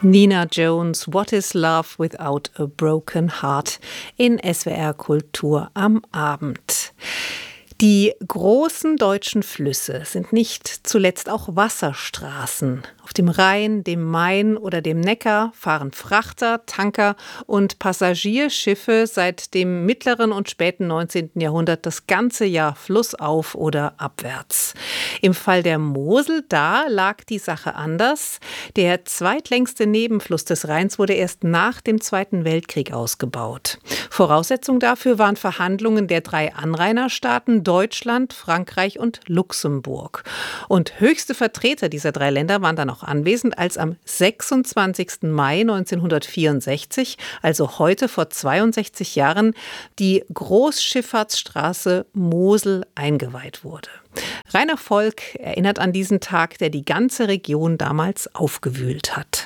Nina Jones, What is Love Without a Broken Heart in SWR Kultur am Abend. Die großen deutschen Flüsse sind nicht zuletzt auch Wasserstraßen. Auf dem Rhein, dem Main oder dem Neckar fahren Frachter, Tanker und Passagierschiffe seit dem mittleren und späten 19. Jahrhundert das ganze Jahr flussauf oder abwärts. Im Fall der Mosel, da lag die Sache anders. Der zweitlängste Nebenfluss des Rheins wurde erst nach dem Zweiten Weltkrieg ausgebaut. Voraussetzung dafür waren Verhandlungen der 3 Anrainerstaaten Deutschland, Frankreich und Luxemburg. Und höchste Vertreter dieser 3 Länder waren dann auch anwesend, als am 26. Mai 1964, also heute vor 62 Jahren, die Großschifffahrtsstraße Mosel eingeweiht wurde. Rainer Volk erinnert an diesen Tag, der die ganze Region damals aufgewühlt hat.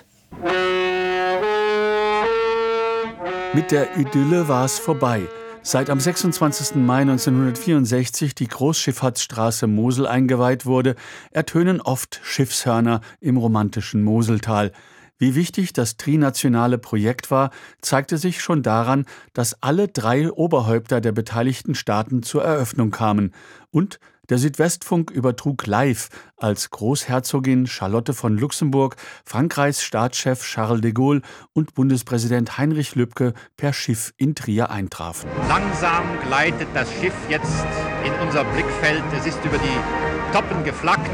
Mit der Idylle war es vorbei. Seit am 26. Mai 1964 die Großschifffahrtsstraße Mosel eingeweiht wurde, ertönen oft Schiffshörner im romantischen Moseltal. Wie wichtig das trinationale Projekt war, zeigte sich schon daran, dass alle 3 Oberhäupter der beteiligten Staaten zur Eröffnung kamen. Und der Südwestfunk übertrug live, als Großherzogin Charlotte von Luxemburg, Frankreichs Staatschef Charles de Gaulle und Bundespräsident Heinrich Lübke per Schiff in Trier eintrafen. Langsam gleitet das Schiff jetzt in unser Blickfeld. Es ist über die Toppen geflaggt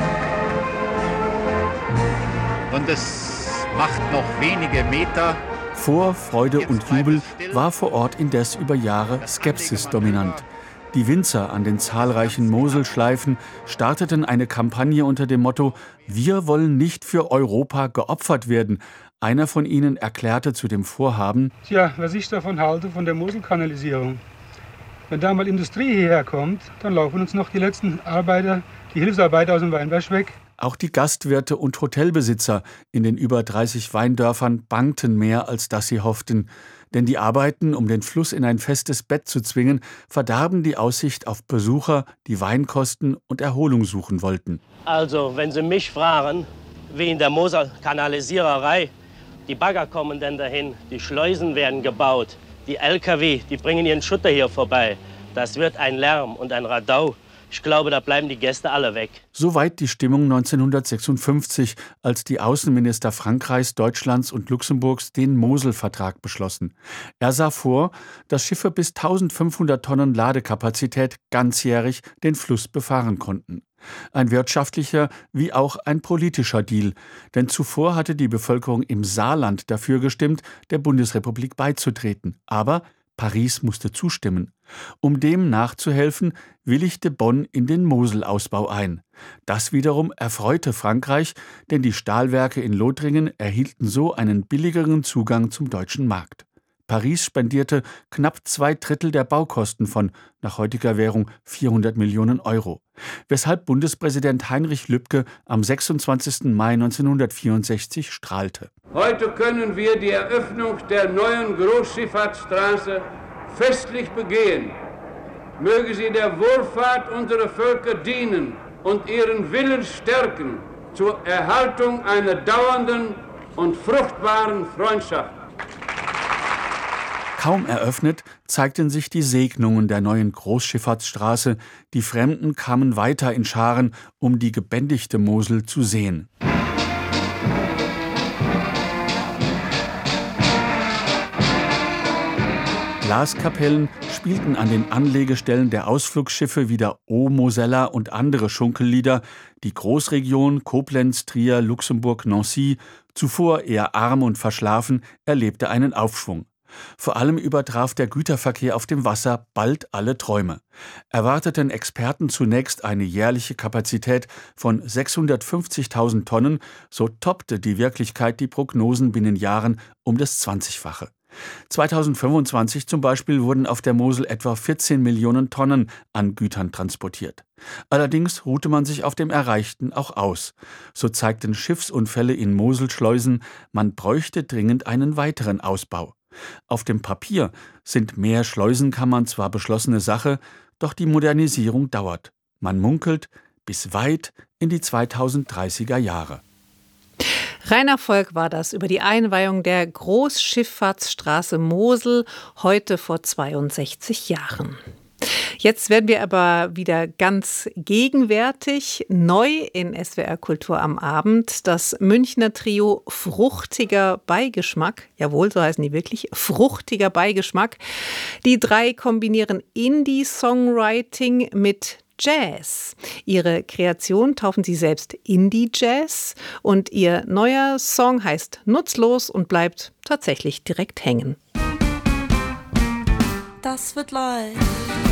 und es macht noch wenige Meter. Vorfreude und Jubel war vor Ort indes über Jahre Skepsis dominant. Die Winzer an den zahlreichen Moselschleifen starteten eine Kampagne unter dem Motto: Wir wollen nicht für Europa geopfert werden. Einer von ihnen erklärte zu dem Vorhaben: Tja, was ich davon halte, von der Moselkanalisierung. Wenn da mal Industrie hierher kommt, dann laufen uns noch die letzten Hilfsarbeiter aus dem Weinberg weg. Auch die Gastwirte und Hotelbesitzer in den über 30 Weindörfern bangten mehr, als dass sie hofften. Denn die Arbeiten, um den Fluss in ein festes Bett zu zwingen, verdarben die Aussicht auf Besucher, die Weinkosten und Erholung suchen wollten. Also, wenn Sie mich fragen, wie in der Moselkanalisiererei, die Bagger kommen dann dahin, die Schleusen werden gebaut, die LKW, die bringen ihren Schutter hier vorbei. Das wird ein Lärm und ein Radau. Ich glaube, da bleiben die Gäste alle weg. Soweit die Stimmung 1956, als die Außenminister Frankreichs, Deutschlands und Luxemburgs den Moselvertrag beschlossen. Er sah vor, dass Schiffe bis 1500 Tonnen Ladekapazität ganzjährig den Fluss befahren konnten. Ein wirtschaftlicher wie auch ein politischer Deal, denn zuvor hatte die Bevölkerung im Saarland dafür gestimmt, der Bundesrepublik beizutreten. Aber Paris musste zustimmen. Um dem nachzuhelfen, willigte Bonn in den Moselausbau ein. Das wiederum erfreute Frankreich, denn die Stahlwerke in Lothringen erhielten so einen billigeren Zugang zum deutschen Markt. Paris spendierte knapp 2/3 der Baukosten von, nach heutiger Währung, 400 Millionen Euro. Weshalb Bundespräsident Heinrich Lübke am 26. Mai 1964 strahlte. Heute können wir die Eröffnung der neuen Großschifffahrtsstraße festlich begehen. Möge sie der Wohlfahrt unserer Völker dienen und ihren Willen stärken zur Erhaltung einer dauernden und fruchtbaren Freundschaft. Kaum eröffnet, zeigten sich die Segnungen der neuen Großschifffahrtsstraße. Die Fremden kamen weiter in Scharen, um die gebändigte Mosel zu sehen. Glaskapellen spielten an den Anlegestellen der Ausflugsschiffe wieder O Mosella und andere Schunkellieder. Die Großregion Koblenz, Trier, Luxemburg, Nancy, zuvor eher arm und verschlafen, erlebte einen Aufschwung. Vor allem übertraf der Güterverkehr auf dem Wasser bald alle Träume. Erwarteten Experten zunächst eine jährliche Kapazität von 650.000 Tonnen, so toppte die Wirklichkeit die Prognosen binnen Jahren um das 20-fache. 2025 zum Beispiel wurden auf der Mosel etwa 14 Millionen Tonnen an Gütern transportiert. Allerdings ruhte man sich auf dem Erreichten auch aus. So zeigten Schiffsunfälle in Moselschleusen, man bräuchte dringend einen weiteren Ausbau. Auf dem Papier sind mehr Schleusenkammern zwar beschlossene Sache, doch die Modernisierung dauert. Man munkelt bis weit in die 2030er Jahre. Reiner Volk war das über die Einweihung der Großschifffahrtsstraße Mosel, heute vor 62 Jahren. Jetzt werden wir aber wieder ganz gegenwärtig, neu in SWR Kultur am Abend, das Münchner Trio Fruchtiger Beigeschmack. Jawohl, so heißen die wirklich, Fruchtiger Beigeschmack. Die drei kombinieren Indie-Songwriting mit Jazz. Ihre Kreation taufen sie selbst Indie-Jazz und ihr neuer Song heißt Nutzlos und bleibt tatsächlich direkt hängen. Das wird Leid.